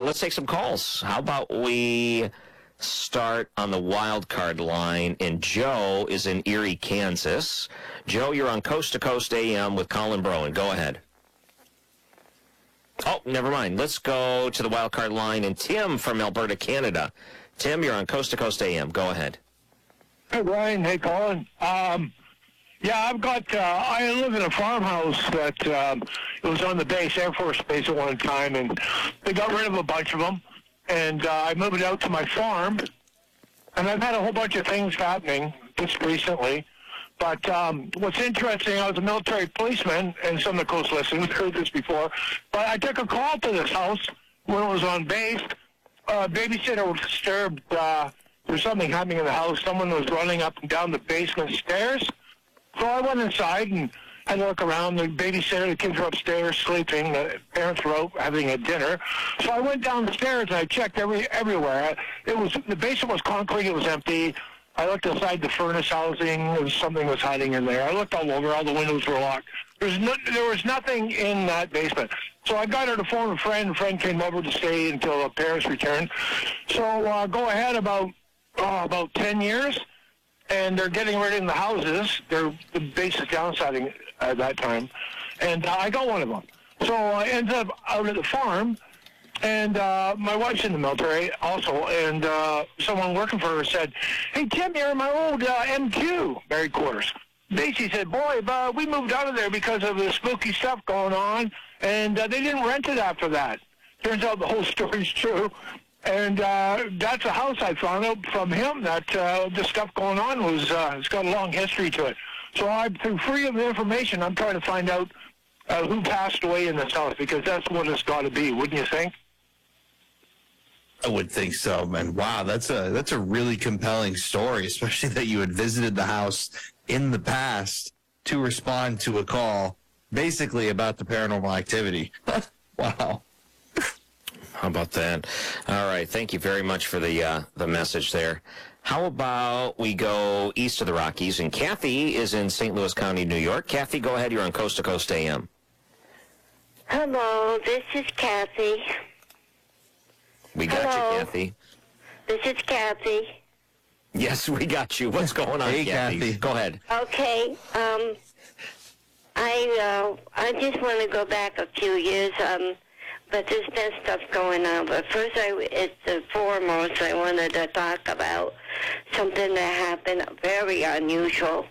let's take some calls. How about we start on the wild card line, and Joe is in Erie, Kansas. Joe, you're on Coast to Coast AM with Colin Broen. Go ahead. Oh, never mind. Let's go to the wild card line, and Tim from Alberta, Canada. Tim, you're on Coast to Coast AM. Go ahead. Hey, Brian. Hey, Colin. Yeah, I live in a farmhouse that it was on the base, Air Force Base at one time, and they got rid of a bunch of them. And I moved out to my farm, and I've had a whole bunch of things happening just recently. But what's interesting, I was a military policeman, and some of the coast listeners heard this before, but I took a call to this house when it was on base. Babysitter was disturbed. There was something happening in the house. Someone was running up and down the basement stairs. So I went inside and had a look around. The babysitter, the kids were upstairs sleeping. The parents were out having a dinner. So I went down the stairs and I checked everywhere. The basement was concrete. It was empty. I looked inside the furnace housing. Something was hiding in there. I looked all over. All the windows were locked. There was nothing in that basement. So I got her to phone a friend. A friend came over to stay until the parents returned. So go ahead about 10 years. And they're getting rid of the houses. The base is downsizing at that time. And I got one of them. So I ended up out at the farm, and my wife's in the military also, and someone working for her said, "Hey, Tim, you're in my old MQ, married quarters." Basically said, "Boy, we moved out of there because of the spooky stuff going on, and they didn't rent it after that." Turns out the whole story's true. And that's a house I found out from him that the stuff going on it's got a long history to it. So through freedom of information, I'm trying to find out who passed away in this house, because that's what it's got to be, wouldn't you think? I would think so, man. Wow, that's a really compelling story, especially that you had visited the house in the past to respond to a call basically about the paranormal activity. Wow. How about that? All right. Thank you very much for the message there. How about we go east of the Rockies, and Kathy is in St. Louis County, New York. Kathy, go ahead. You're on Coast to Coast AM. Hello, this is Kathy. We got you, Kathy. This is Kathy. Yes, we got you. What's going on, Hey, Kathy? Go ahead. Okay, I just want to go back a few years, but there's been stuff going on. But first, foremost, I wanted to talk about something that happened very unusual.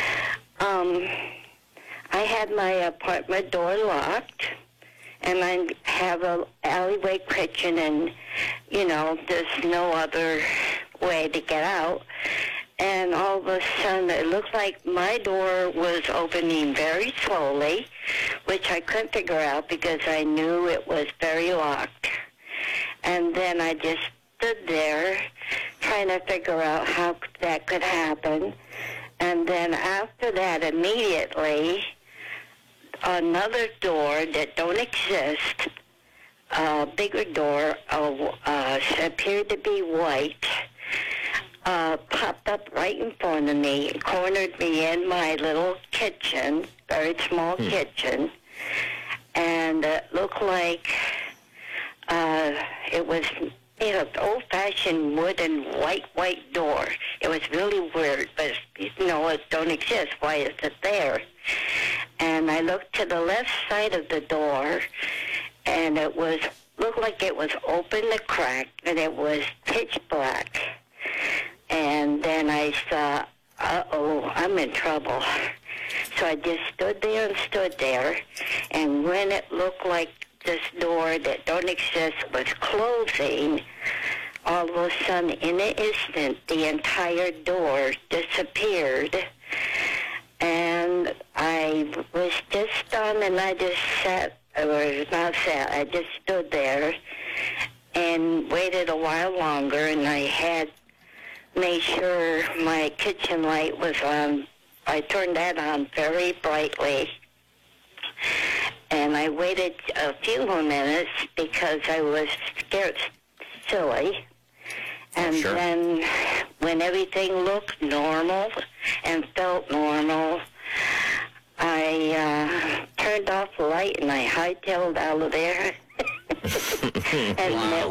I had my apartment door locked, and I have an alleyway kitchen, and, there's no other way to get out. And all of a sudden, it looked like my door was opening very slowly, which I couldn't figure out because I knew it was very locked. And then I just stood there trying to figure out how that could happen. And then after that, immediately, another door that don't exist, a bigger door, appeared to be white, popped up right in front of me, cornered me in my little kitchen, very small kitchen, and it looked like it was old-fashioned wooden white door. It was really weird, but it don't exist. Why is it there? And I looked to the left side of the door, and it looked like it was open a crack, and it was pitch black. And then I thought, uh-oh, I'm in trouble. So I just stood there, and when it looked like this door that don't exist was closing, all of a sudden, in an instant, the entire door disappeared. And I was just stunned, and I just I just stood there and waited a while longer, and I had made sure my kitchen light was on. I turned that on very brightly. And I waited a few more minutes because I was scared silly. And then when everything looked normal and felt normal, I turned off the light and I hightailed out of there. And